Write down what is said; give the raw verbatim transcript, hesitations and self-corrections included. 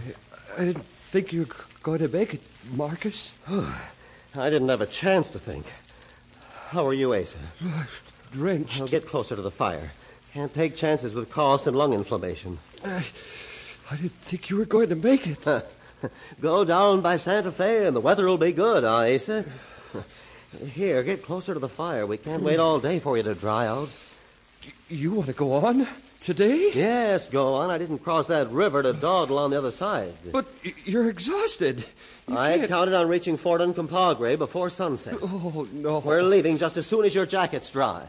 I didn't think you were going to make it, Marcus. I didn't have a chance to think. How are you, Asa? Drenched. Now get closer to the fire. Can't take chances with coughs and lung inflammation. I, I didn't think you were going to make it. Go down by Santa Fe and the weather will be good, huh, Asa? Here, get closer to the fire. We can't wait all day for you to dry out. You want to go on today? Yes, go on. I didn't cross that river to dawdle on the other side. But you're exhausted. You I can't... counted on reaching Fort Uncompahgre before sunset. Oh, no. We're leaving just as soon as your jacket's dry.